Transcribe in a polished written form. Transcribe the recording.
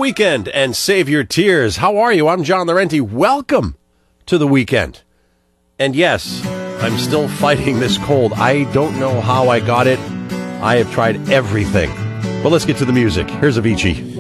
weekend and save your tears. How are you? I'm John Laurenti. Welcome to the weekend. And yes, I'm still fighting this cold. I don't know how I got it. I have tried everything. But let's get to the music. Here's Avicii.